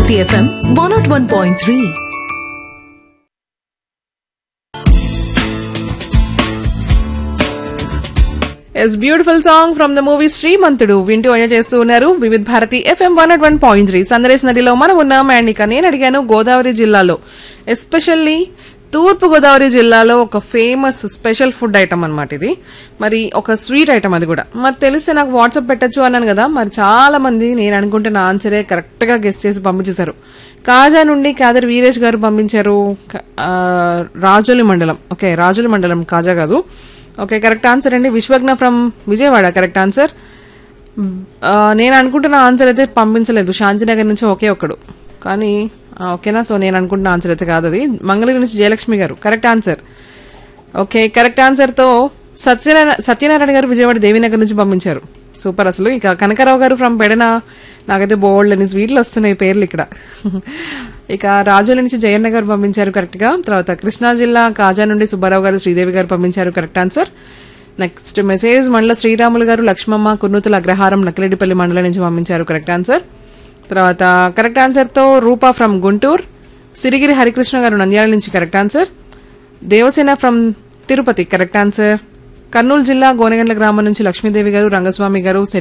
Bharati FM 101.3. Yes beautiful song from the movie శ్రీమంతుడు వింటూ enjoy చేస్తూ ఉన్నారు వివిధ్ భారతి FM 101.3. సందరేశ్ నదిలో మనం ఉన్నాం. అండ్ ఇక నేను అడిగాను గోదావరి జిల్లాలో ఎస్పెషల్లీ తూర్పు గోదావరి జిల్లాలో ఒక ఫేమస్ స్పెషల్ ఫుడ్ ఐటమ్ అన్నమాట ఇది. మరి ఒక స్వీట్ ఐటమ్ అది కూడా. మరి తెలిస్తే నాకు వాట్సాప్ పెట్టచ్చు అన్నాను కదా. మరి చాలా మంది నేను అనుకుంటున్న ఆన్సరే కరెక్ట్ గా గెస్ట్ చేసి పంపించేశారు. కాజా నుండి కాదర్ వీరేష్ గారు పంపించారు. రాజోలి మండలం. ఓకే, రాజోలి మండలం, కాజా కాదు. ఓకే, కరెక్ట్ ఆన్సర్ అండి. Vishwagna from Vijayawada correct answer. నేను అనుకుంటున్న ఆన్సర్ అయితే పంపించలేదు. శాంతినగర్ నుంచి ఒకే ఒక్కడు, కానీ ఓకేనా. సో నేను అనుకుంటున్న ఆన్సర్ అయితే కాదు అది. మంగళగిరి నుంచి జయలక్ష్మి గారు correct answer. Okay, correct answer తో సత్యనారాయణ గారు విజయవాడ దేవీనగర్ నుంచి పంపించారు. సూపర్ అసలు. ఇక కనకారావు గారు ఫ్రమ్ పెడన. నాకైతే బోల్డ్ అని స్వీట్లు వస్తున్నాయి పేర్లు ఇక్కడ. ఇక రాజుల నుంచి జయన్న గారు పంపించారు కరెక్ట్ గా. తర్వాత కృష్ణా జిల్లా కాజా నుండి సుబ్బారావు గారు శ్రీదేవి గారు పంపించారు కరెక్ట్ ఆన్సర్. నెక్స్ట్ మెసేజ్ మండల శ్రీరాములు గారు లక్ష్మమ్మ కుర్నూతుల అగ్రహారం నకిరెడ్డిపల్లి మండలం నుంచి పంపించారు కరెక్ట్ ఆన్సర్. తర్వాత కరెక్ట్ ఆన్సర్ తో రూపా ఫ్రమ్ గుంటూరు. సిరిగిరి హరికృష్ణ గారు నంద్యాల నుంచి correct answer. Devasena from Tirupati correct answer. Kurnool జిల్లా గోనెగండ్ల గ్రామం నుంచి లక్ష్మీదేవి గారు రంగస్వామి గారు